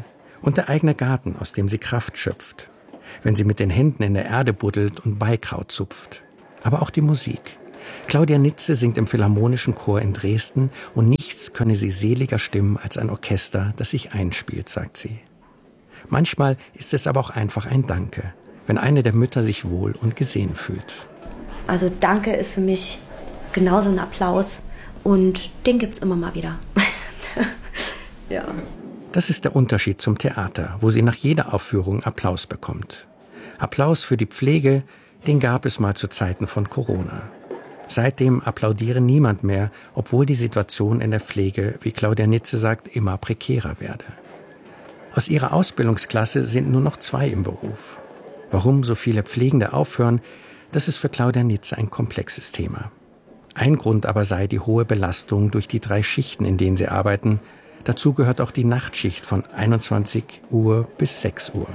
Und der eigene Garten, aus dem sie Kraft schöpft, wenn sie mit den Händen in der Erde buddelt und Beikraut zupft. Aber auch die Musik. Claudia Nitze singt im Philharmonischen Chor in Dresden und nichts könne sie seliger stimmen als ein Orchester, das sich einspielt, sagt sie. Manchmal ist es aber auch einfach ein Danke, wenn eine der Mütter sich wohl und gesehen fühlt. Also Danke ist für mich genauso ein Applaus und den gibt's immer mal wieder. Ja. Das ist der Unterschied zum Theater, wo sie nach jeder Aufführung Applaus bekommt. Applaus für die Pflege, den gab es mal zu Zeiten von Corona. Seitdem applaudiere niemand mehr, obwohl die Situation in der Pflege, wie Claudia Nitze sagt, immer prekärer werde. Aus ihrer Ausbildungsklasse sind nur noch 2 im Beruf. Warum so viele Pflegende aufhören, das ist für Claudia Nitze ein komplexes Thema. Ein Grund aber sei die hohe Belastung durch die 3 Schichten, in denen sie arbeiten. Dazu gehört auch die Nachtschicht von 21 Uhr bis 6 Uhr.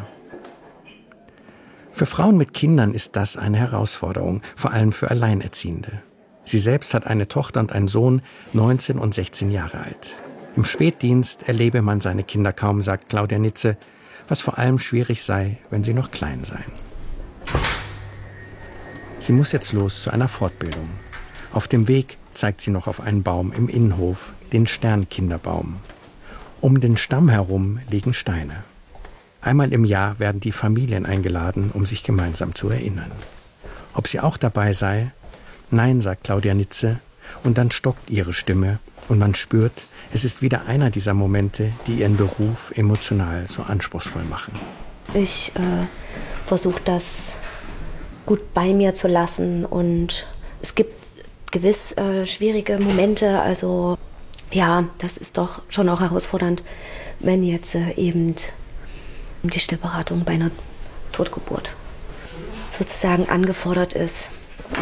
Für Frauen mit Kindern ist das eine Herausforderung, vor allem für Alleinerziehende. Sie selbst hat eine Tochter und einen Sohn, 19 und 16 Jahre alt. Im Spätdienst erlebe man seine Kinder kaum, sagt Claudia Nitze, was vor allem schwierig sei, wenn sie noch klein seien. Sie muss jetzt los zu einer Fortbildung. Auf dem Weg zeigt sie noch auf einen Baum im Innenhof, den Sternkinderbaum. Um den Stamm herum liegen Steine. Einmal im Jahr werden die Familien eingeladen, um sich gemeinsam zu erinnern. Ob sie auch dabei sei? Nein, sagt Claudia Nitze, und dann stockt ihre Stimme und man spürt, es ist wieder einer dieser Momente, die ihren Beruf emotional so anspruchsvoll machen. Ich versuche das gut bei mir zu lassen und es gibt gewiss schwierige Momente, also ja, das ist doch schon auch herausfordernd, wenn jetzt eben die Stillberatung bei einer Totgeburt sozusagen angefordert ist.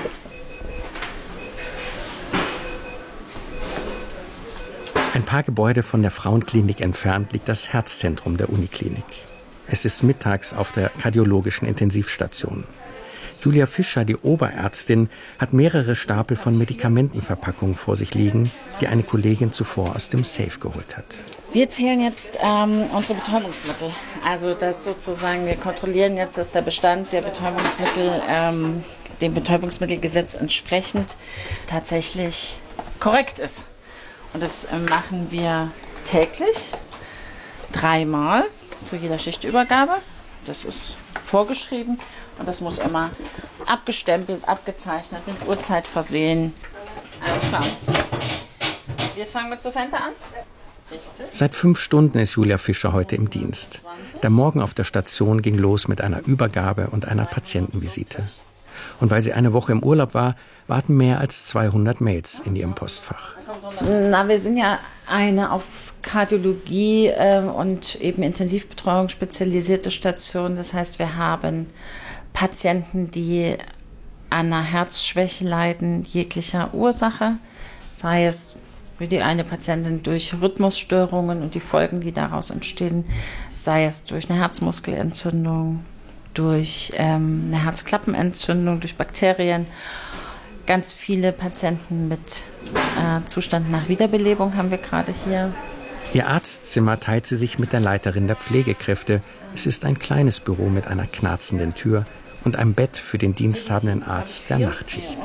Ein paar Gebäude von der Frauenklinik entfernt liegt das Herzzentrum der Uniklinik. Es ist mittags auf der kardiologischen Intensivstation. Julia Fischer, die Oberärztin, hat mehrere Stapel von Medikamentenverpackungen vor sich liegen, die eine Kollegin zuvor aus dem Safe geholt hat. Wir zählen jetzt unsere Betäubungsmittel. Also das sozusagen, wir kontrollieren jetzt, dass der Bestand der Betäubungsmittel dem Betäubungsmittelgesetz entsprechend tatsächlich korrekt ist. Und das machen wir täglich, 3-mal zu jeder Schichtübergabe. Das ist vorgeschrieben und das muss immer abgestempelt, abgezeichnet, mit Uhrzeit versehen. Alles klar. Wir fangen mit Sofente an. 60. Seit 5 Stunden ist Julia Fischer heute im Dienst. Der Morgen auf der Station ging los mit einer Übergabe und einer Patientenvisite. Und weil sie eine Woche im Urlaub war, warten mehr als 200 Mails in ihrem Postfach. Na, wir sind ja eine auf Kardiologie und eben Intensivbetreuung spezialisierte Station. Das heißt, wir haben Patienten, die an einer Herzschwäche leiden, jeglicher Ursache. Sei es wie die eine Patientin durch Rhythmusstörungen und die Folgen, die daraus entstehen, sei es durch eine Herzmuskelentzündung, durch eine Herzklappenentzündung, durch Bakterien. Ganz viele Patienten mit Zustand nach Wiederbelebung haben wir gerade hier. Ihr Arztzimmer teilt sie sich mit der Leiterin der Pflegekräfte. Es ist ein kleines Büro mit einer knarzenden Tür und einem Bett für den diensthabenden Arzt der Nachtschicht.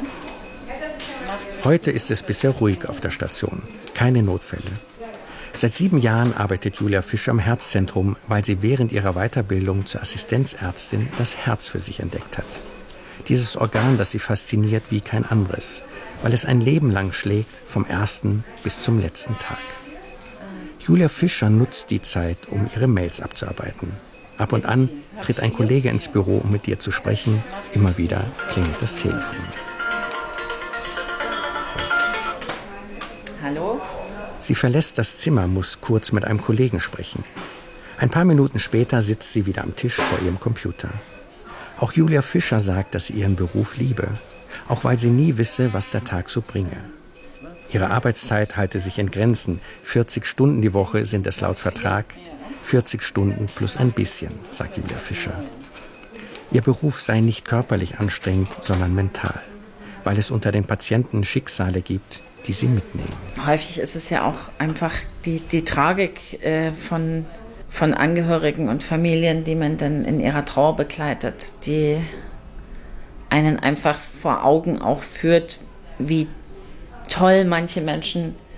Heute ist es bisher ruhig auf der Station. Keine Notfälle. Seit 7 Jahren arbeitet Julia Fischer am Herzzentrum, weil sie während ihrer Weiterbildung zur Assistenzärztin das Herz für sich entdeckt hat. Dieses Organ, das sie fasziniert wie kein anderes, weil es ein Leben lang schlägt, vom ersten bis zum letzten Tag. Julia Fischer nutzt die Zeit, um ihre Mails abzuarbeiten. Ab und an tritt ein Kollege ins Büro, um mit ihr zu sprechen. Immer wieder klingelt das Telefon. Hallo? Sie verlässt das Zimmer, muss kurz mit einem Kollegen sprechen. Ein paar Minuten später sitzt sie wieder am Tisch vor ihrem Computer. Auch Julia Fischer sagt, dass sie ihren Beruf liebe, auch weil sie nie wisse, was der Tag so bringe. Ihre Arbeitszeit halte sich in Grenzen. 40 Stunden die Woche sind es laut Vertrag. 40 Stunden plus ein bisschen, sagt Julia Fischer. Ihr Beruf sei nicht körperlich anstrengend, sondern mental, weil es unter den Patienten Schicksale gibt, die sie mitnehmen. Häufig ist es ja auch einfach die Tragik von von Angehörigen und Familien, die man dann in ihrer Trauer begleitet, die einen einfach vor Augen auch führt, wie toll manche Menschen